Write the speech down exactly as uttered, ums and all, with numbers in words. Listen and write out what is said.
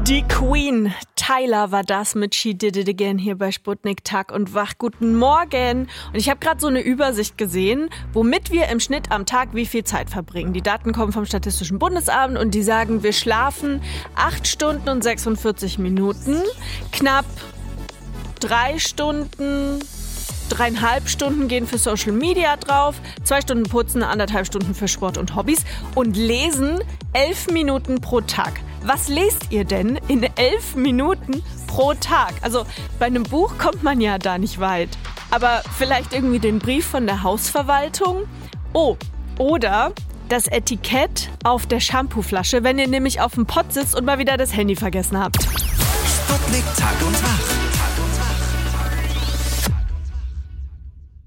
Die Queen, Tyla war das mit She Did It Again hier bei Sputnik Tag und Wach. Guten Morgen. Und ich habe gerade so eine Übersicht gesehen, womit wir im Schnitt am Tag wie viel Zeit verbringen. Die Daten kommen vom Statistischen Bundesamt und die sagen, wir schlafen acht Stunden und sechsundvierzig Minuten, knapp drei Stunden, dreieinhalb Stunden gehen für Social Media drauf, zwei Stunden putzen, anderthalb Stunden für Sport und Hobbys und lesen elf Minuten pro Tag. Was lest ihr denn in elf Minuten pro Tag? Also bei einem Buch kommt man ja da nicht weit. Aber vielleicht irgendwie den Brief von der Hausverwaltung? Oh, oder das Etikett auf der Shampooflasche, wenn ihr nämlich auf dem Pott sitzt und mal wieder das Handy vergessen habt. Sputnik Tag und Wach.